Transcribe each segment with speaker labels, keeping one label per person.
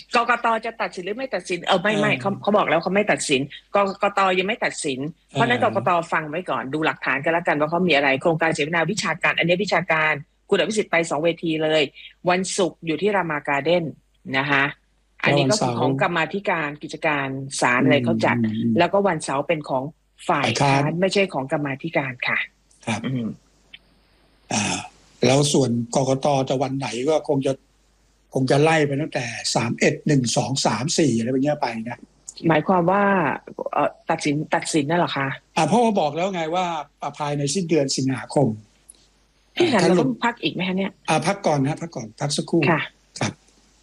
Speaker 1: กกตจะตัดสินหรือไม่ตัดสินไม่เขาบอกแล้วเขาไม่ตัดสินกกตยังไม่ตัดสินเพราะนั้นกกตฟังไว้ก่อนดูหลักฐานกันแล้วกันว่าเขามีอะไรโครงการเสวนาวิชาการอันนี้วิชาการคุณอภิสิทธิ์ไป2 เวทีเลยวันศุกร์อยู่ที่รามาการ์เด้นนะคะอันนี้ก็คือของกรรมาธิการกิจการศาลอะไรเขาจัดแล้วก็วันเสาร์เป็นของฝ่ายค้านไม่ใช่ของกรรมาธิการค่ะ
Speaker 2: ครับแล้วส่วนกกตจะวันไหนก็คงจะไล่ไปตั้งแต่31 1 2 3 4อะไรแบบนี้ไปนะ
Speaker 1: หมายความว่าตัดสินนั่นเหรอคะ
Speaker 2: เพราะว่าบอกแล้วไงว่าภายในสิ้นเดือนสิงหาคม
Speaker 1: เราต้องพักอีกไหมคะเนี่ย
Speaker 2: พักก่อนพักสักครู่
Speaker 1: ค่ะ
Speaker 2: ครับ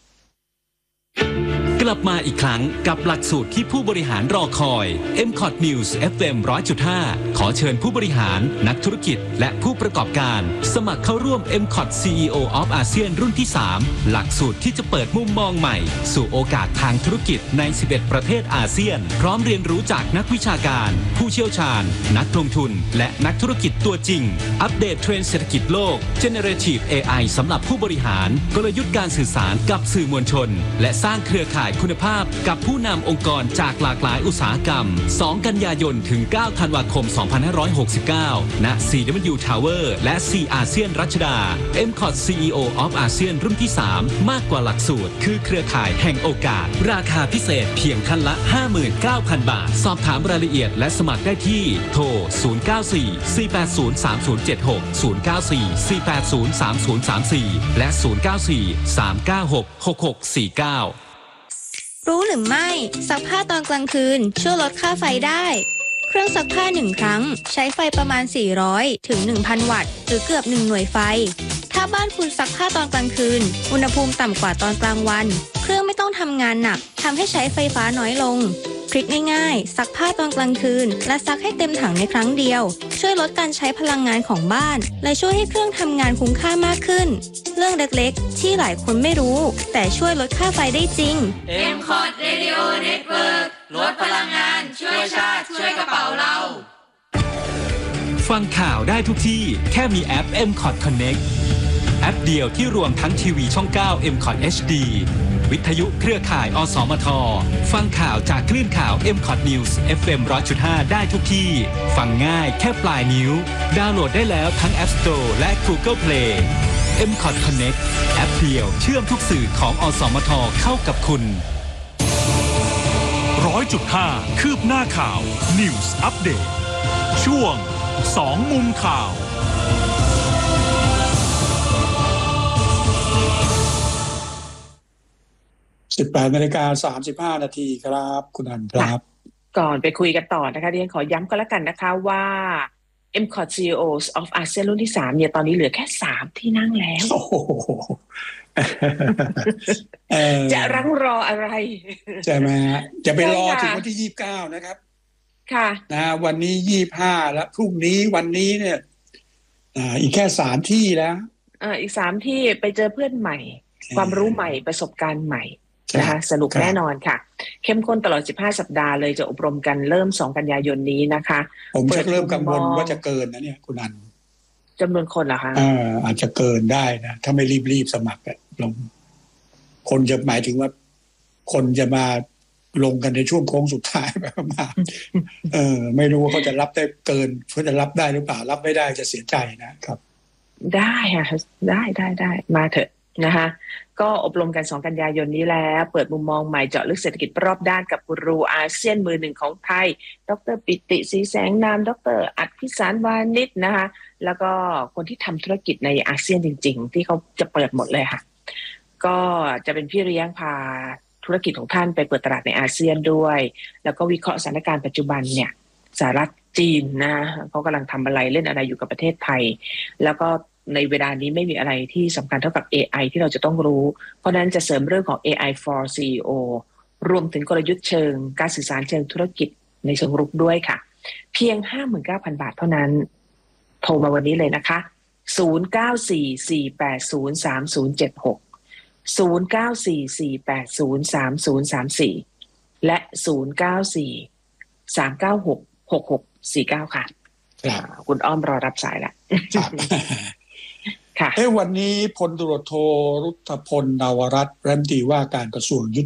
Speaker 3: กลับมาอีกครั้งกับหลักสูตรที่ผู้บริหารรอคอย MCOT News FM 100.5 ขอเชิญผู้บริหารนักธุรกิจและผู้ประกอบการสมัครเข้าร่วม MCOT CEO of ASEAN รุ่นที่ 3 หลักสูตรที่จะเปิดมุมมองใหม่สู่โอกาสทางธุรกิจใน 11 ประเทศอาเซียนพร้อมเรียนรู้จากนักวิชาการผู้เชี่ยวชาญนักลงทุนและนักธุรกิจตัวจริงอัปเดตเทรนด์เศรษฐกิจโลก Generative AI สำหรับผู้บริหารกลยุทธ์การสื่อสารกับสื่อมวลชนและสร้างเครือข่ายคุณภาพกับผู้นำองค์กรจากหลากหลายอุตสาหกรรม2 กันยายนถึง 9 ธันวาคม 2569 ณ CW Tower และ C อาเซียนรัชดา MCOT CEO of ASEAN รุ่นที่ 3 มากกว่าหลักสูตรคือเครือข่ายแห่งโอกาสราคาพิเศษเพียงท่านละ 59,000 บาทสอบถามรายละเอียดและสมัครได้ที่โทร 094 480 3076 094 480 3034 และ 094 396 6649
Speaker 4: รู้หรือไม่ซักผ้าตอนกลางคืนช่วยลดค่าไฟได้เครื่องซักผ้า1 ครั้งใช้ไฟประมาณ400 ถึง 1,000 วัตต์หรือเกือบ1 หน่วยไฟถ้าบ้านคุณซักผ้าตอนกลางคืนอุณหภูมิต่ำกว่าตอนกลางวันเครื่องไม่ต้องทำงานหนักทำให้ใช้ไฟฟ้าน้อยลงทริคง่ายๆซักผ้าตอนกลางคืนและซักให้เต็มถังในครั้งเดียวช่วยลดการใช้พลังงานของบ้านและช่วยให้เครื่องทำงานคุ้มค่ามากขึ้นเรื่องเล็กๆที่หลายคนไม่รู้แต่ช่วยลดค่าไฟได้จริง
Speaker 5: MCOT Radio Network ลดพลังงานช่วยชาติช่วยกระเป๋าเรา
Speaker 3: ฟังข่าวได้ทุกที่แค่มีแอป MCOT Connect แอปเดียวที่รวมทั้งทีวีช่อง 9 MCOT HD วิทยุเครือข่ายอสมทฟังข่าวจากคลื่นข่าว MCOT News FM 100.5 ได้ทุกที่ฟังง่ายแค่ปลายนิ้วดาวน์โหลดได้แล้วทั้ง App Store และ Google Play MCOT Connect แอปเดียวเชื่อมทุกสื่อของอสมทเข้ากับคุณ
Speaker 6: 100.5 คืบหน้าข่าว News Update ช่วง2 มุมข่าว
Speaker 2: 18:35 นาทีครับคุณอันครับ
Speaker 1: ก่อนไปคุยกันต่อนะคะดิฉันขอย้ำก็แล้วกันนะคะว่า MCOT CEOs of ASEAN รุ่นที่ 3เนี่ยตอนนี้เหลือแค่3ที่นั่งแล้วจะรั้งรออะไร
Speaker 2: ใช่ไหมจะไปรอถึงวันที่29นะครับ
Speaker 1: ค่ะ
Speaker 2: นะวันนี้25แล้วพรุ่งนี้วันนี้เนี่ยอีกแค่3ที่แล้ว
Speaker 1: อีก3ที่ไปเจอเพื่อนใหม่ความรู้ใหม่ประสบการณ์ใหม่นะคะสนุกแน่นอนค่ะเข้มข้นตลอด15 สัปดาห์เลยจะอบรมกันเริ่ม2 กันยายนนี้นะคะ
Speaker 2: ผมจะเริ่มกังวลว่าจะเกินนะเนี่ยคุณอัน
Speaker 1: จำนวนคนเหรอคะ
Speaker 2: อาจจะเกินได้นะถ้าไม่รีบสมัครลงคนจะหมายถึงว่าคนจะมาลงกันในช่วงโค้งสุดท้ายแบบมาไม่รู้ว่าเขาจะรับได้เกินเขาจะรับได้หรือเปล่ารับไม่ได้จะเสียใจนะครับ
Speaker 1: ได้ค่ะได้มาเถอะนะคะก็อบรมกัน2 กันยายนนี้แล้วเปิดมุมมองใหม่เจาะลึกเศรษฐกิจรอบด้านกับกูรูอาเซียนมือหนึ่งของไทยดร.ปิติศรีแสงนามดร.อัฏฐพิสารวานิชนะคะแล้วก็คนที่ทำธุรกิจในอาเซียนจริงๆที่เขาจะเปิดหมดเลยค่ะก็จะเป็นพี่เลี้ยงพาธุรกิจของท่านไปเปิดตลาดในอาเซียนด้วยแล้วก็วิเคราะห์สถานการณ์ปัจจุบันเนี่ยสหรัฐจีนนะเขากำลังทำอะไรเล่นอะไรอยู่กับประเทศไทยแล้วก็ในเวลานี้ไม่มีอะไรที่สำคัญเท่ากับ AI ที่เราจะต้องรู้เพราะนั้นจะเสริมเรื่องของ AI for CEO รวมถึงกลยุทธ์เชิงการสื่อสารเชิงธุรกิจในเชิงรุกด้วยค่ะเพียง 59,000 บาทเท่านั้นโทรมาวันนี้เลยนะคะ0944803076 0944803034และ0943966649ค่ะคุณอ้อมรอรับสายแล้ว
Speaker 2: วันนี้พลตำรวจโทรุทธพล นวรัตน์รัฐมนตรีว่าการกระทรวงยุติ